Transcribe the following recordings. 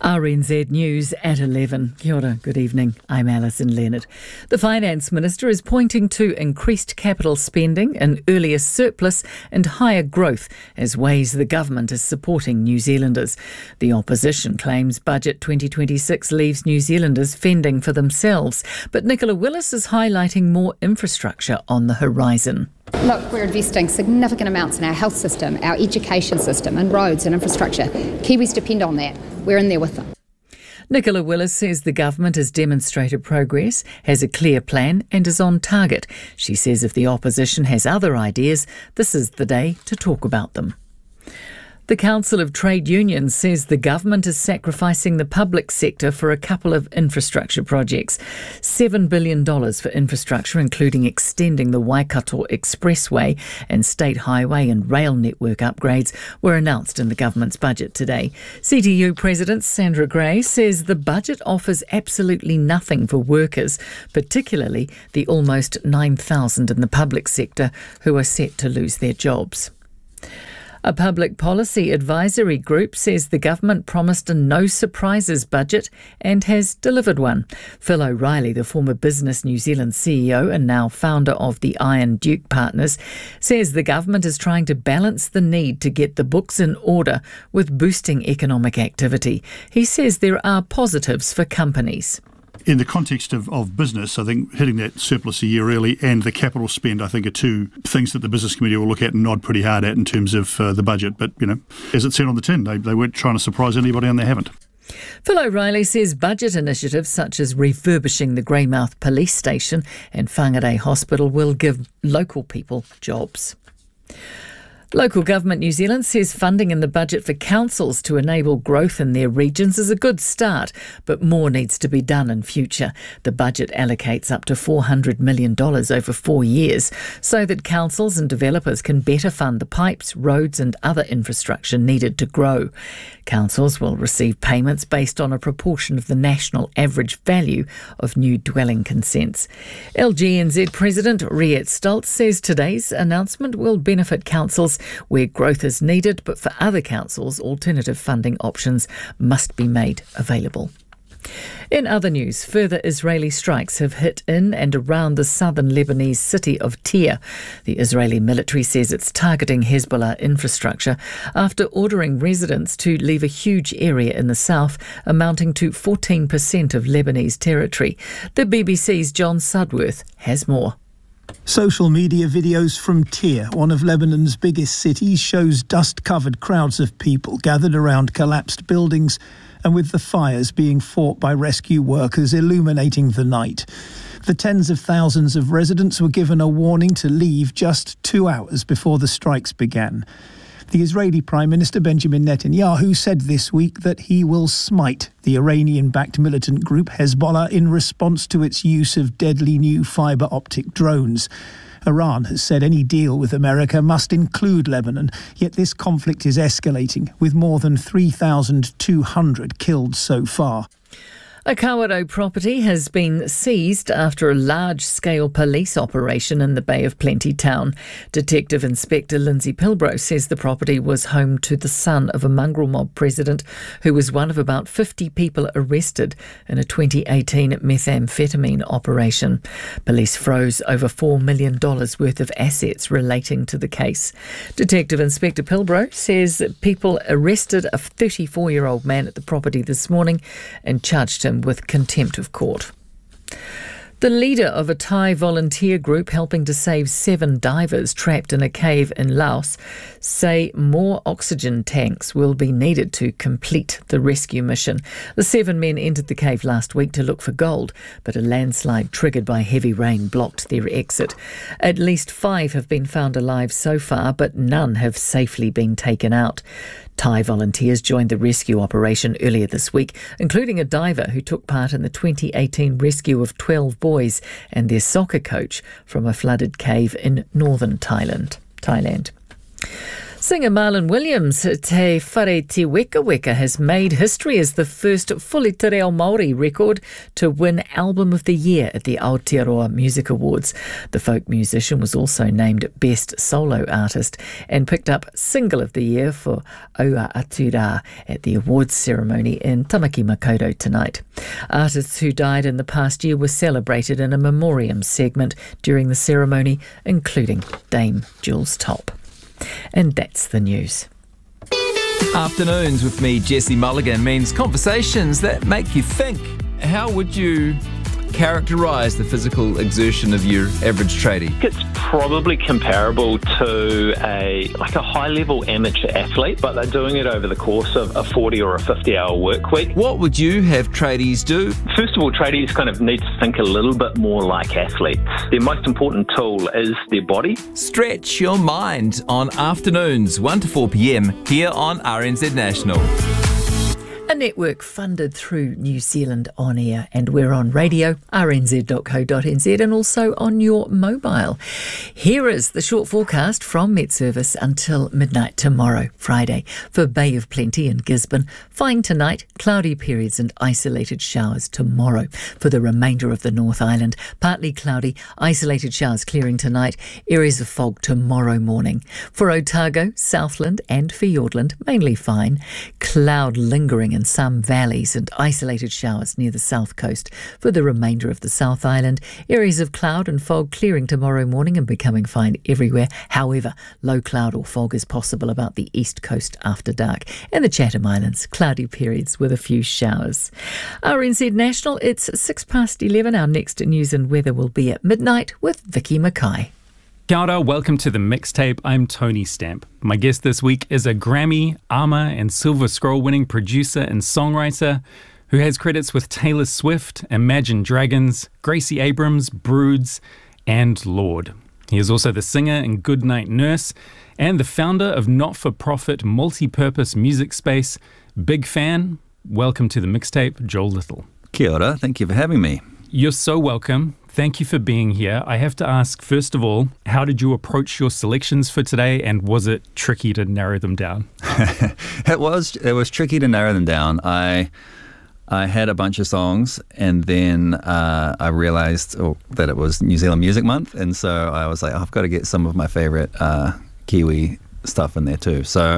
RNZ News at 11. Kia ora, good evening. I'm Alison Leonard. The Finance Minister is pointing to increased capital spending, an earlier surplus and higher growth as ways the government is supporting New Zealanders. The opposition claims Budget 2026 leaves New Zealanders fending for themselves, but Nicola Willis is highlighting more infrastructure on the horizon. Look, we're investing significant amounts in our health system, our education system, and roads and infrastructure. Kiwis depend on that. We're in there with them. Nicola Willis says the government has demonstrated progress, has a clear plan and is on target. She says if the opposition has other ideas, this is the day to talk about them. The Council of Trade Unions says the government is sacrificing the public sector for a couple of infrastructure projects. $7 billion for infrastructure, including extending the Waikato Expressway and state highway and rail network upgrades, were announced in the government's budget today. CTU President Sandra Gray says the budget offers absolutely nothing for workers, particularly the almost 9,000 in the public sector who are set to lose their jobs. A public policy advisory group says the government promised a no-surprises budget and has delivered one. Phil O'Reilly, the former Business New Zealand CEO and now founder of the Iron Duke Partners, says the government is trying to balance the need to get the books in order with boosting economic activity. He says there are positives for companies. In the context of business, I think hitting that surplus a year early and the capital spend, I think, are two things that the Business Committee will look at and nod pretty hard at in terms of the budget. But, as it said on the tin, they weren't trying to surprise anybody and they haven't. Phil O'Reilly says budget initiatives such as refurbishing the Greymouth Police Station and Whangarei Hospital will give local people jobs. Local Government New Zealand says funding in the budget for councils to enable growth in their regions is a good start, but more needs to be done in future. The budget allocates up to $400 million over 4 years so that councils and developers can better fund the pipes, roads and other infrastructure needed to grow. Councils will receive payments based on a proportion of the national average value of new dwelling consents. LGNZ President Riet Stoltz says today's announcement will benefit councils where growth is needed, but for other councils, alternative funding options must be made available. In other news, further Israeli strikes have hit in and around the southern Lebanese city of Tyre. The Israeli military says it's targeting Hezbollah infrastructure after ordering residents to leave a huge area in the south, amounting to 14% of Lebanese territory. The BBC's John Sudworth has more. Social media videos from Tyre, one of Lebanon's biggest cities, shows dust-covered crowds of people gathered around collapsed buildings and with the fires being fought by rescue workers illuminating the night. The tens of thousands of residents were given a warning to leave just 2 hours before the strikes began. The Israeli Prime Minister Benjamin Netanyahu said this week that he will smite the Iranian-backed militant group Hezbollah in response to its use of deadly new fibre-optic drones. Iran has said any deal with America must include Lebanon, yet this conflict is escalating, with more than 3,200 killed so far. A Kawerau property has been seized after a large-scale police operation in the Bay of Plenty town. Detective Inspector Lindsay Pilbrow says the property was home to the son of a mongrel mob president who was one of about 50 people arrested in a 2018 methamphetamine operation. Police froze over $4 million worth of assets relating to the case. Detective Inspector Pilbrow says people arrested a 34-year-old man at the property this morning and charged him with contempt of court. The leader of a Thai volunteer group helping to save 7 divers trapped in a cave in Laos say more oxygen tanks will be needed to complete the rescue mission. The 7 men entered the cave last week to look for gold, but a landslide triggered by heavy rain blocked their exit. At least 5 have been found alive so far, but none have safely been taken out. Thai volunteers joined the rescue operation earlier this week, including a diver who took part in the 2018 rescue of 12 boys and their soccer coach from a flooded cave in northern Thailand. Singer Marlon Williams, Te Whare Te Weka Weka, has made history as the first fully te reo Māori record to win Album of the Year at the Aotearoa Music Awards. The folk musician was also named Best Solo Artist and picked up Single of the Year for Aua Atu Rā at the awards ceremony in Tamaki Makaurau tonight. Artists who died in the past year were celebrated in a memoriam segment during the ceremony, including Dame Jules Top. And that's the news. Afternoons with me, Jesse Mulligan, means conversations that make you think. How would you characterise the physical exertion of your average tradie? It's probably comparable to a high-level amateur athlete, but they're doing it over the course of a 40 or a 50-hour work week. What would you have tradies do? First of all, tradies kind of need to think a little bit more like athletes. Their most important tool is their body. Stretch your mind on afternoons, 1 to 4 p.m, here on RNZ National. A network funded through New Zealand On Air, and we're on radio, rnz.co.nz, and also on your mobile. Here is the short forecast from Met Service until midnight tomorrow, Friday. For Bay of Plenty in Gisborne, fine tonight, cloudy periods and isolated showers tomorrow. For the remainder of the North Island, partly cloudy, isolated showers clearing tonight, areas of fog tomorrow morning. For Otago, Southland and Fiordland, mainly fine, cloud lingering in some valleys and isolated showers near the south coast. For the remainder of the South Island, areas of cloud and fog clearing tomorrow morning and becoming fine everywhere. However, low cloud or fog is possible about the east coast after dark. And the Chatham Islands, cloudy periods with a few showers. RNZ National, it's 11:06. Our next news and weather will be at midnight with Vicky Mackay. Kia ora, welcome to the mixtape. I'm Tony Stamp. My guest this week is a Grammy, AMA and Silver Scroll winning producer and songwriter who has credits with Taylor Swift, Imagine Dragons, Gracie Abrams, Broods and Lorde. He is also the singer in Goodnight Nurse and the founder of not-for-profit multi-purpose music space Big Fan. Welcome to the mixtape, Joel Little. Kia ora, thank you for having me. You're so welcome. Thank you for being here. I have to ask, first of all, how did you approach your selections for today, and was it tricky to narrow them down? It was tricky to narrow them down. I had a bunch of songs, and then I realised that it was New Zealand Music Month, and so I was like, I've got to get some of my favourite Kiwi stuff in there too. So,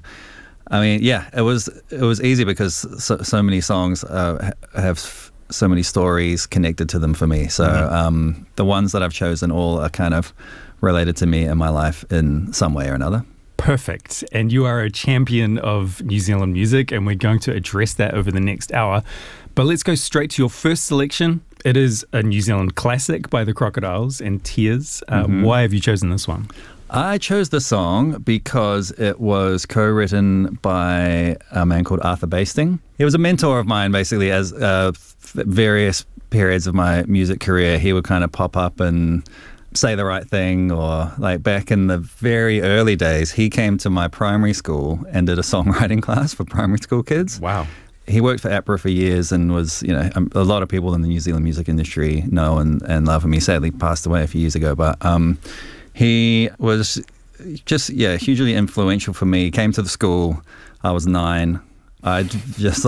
I mean, yeah, it was easy because so many songs have so many stories connected to them for me. So the ones that I've chosen all are kind of related to me and my life in some way or another. Perfect. And you are a champion of New Zealand music, and we're going to address that over the next hour. But let's go straight to your first selection. It is a New Zealand classic by the Crocodiles and Tears. Why have you chosen this one? I chose the song because it was co-written by a man called Arthur Basting. He was a mentor of mine, basically, as various periods of my music career. He would kind of pop up and say the right thing, or like back in the very early days, he came to my primary school and did a songwriting class for primary school kids. Wow. He worked for APRA for years and was, a lot of people in the New Zealand music industry know and love him. He sadly passed away a few years ago, but he was just, hugely influential for me. He came to the school, I was 9. I just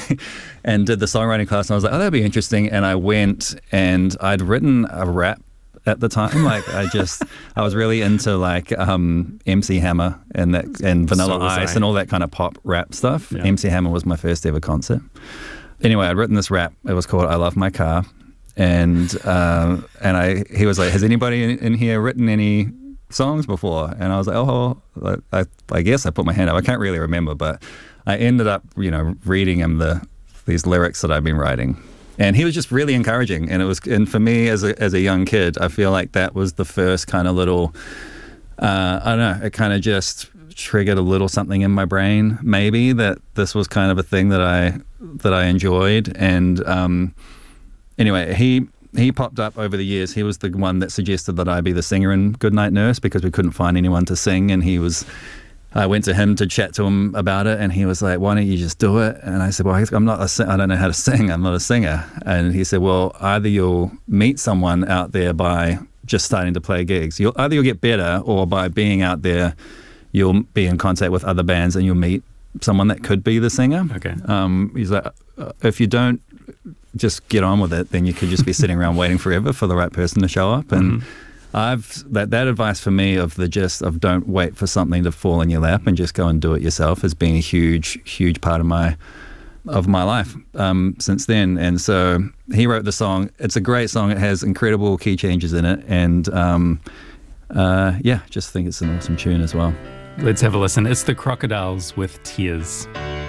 and did the songwriting class, and I was like, oh, that'd be interesting. And I went, and I'd written a rap at the time. I was really into MC Hammer and Vanilla Ice and all that kind of pop rap stuff. Yeah. MC Hammer was my first ever concert. Anyway, I'd written this rap. It was called I Love My Car. And he was like, has anybody in here written any songs before? And I was like, I guess I put my hand up. I can't really remember, but I ended up, reading him these lyrics that I've been writing. And he was just really encouraging. And for me as a young kid, I feel like that was the first kind of little, I don't know, it kind of just triggered a little something in my brain, maybe, that this was kind of a thing that I enjoyed. And anyway, he popped up over the years. He was the one that suggested that I be the singer in Goodnight Nurse because we couldn't find anyone to sing, and I went to him to chat to him about it, and he was like, why don't you just do it? And I said, well, I don't know how to sing. I'm not a singer. And he said, well, either you'll meet someone out there by just starting to play gigs. Either you'll get better, or by being out there, you'll be in contact with other bands and you'll meet someone that could be the singer. Okay. He's like, if you don't just get on with it, then you could just be sitting around waiting forever for the right person to show up. And that advice for me of don't wait for something to fall in your lap and just go and do it yourself has been a huge part of my life since then. And so he wrote the song. It's a great song. It has incredible key changes in it, and just think it's an awesome tune as well. Let's have a listen. It's the Crocodiles with Tears.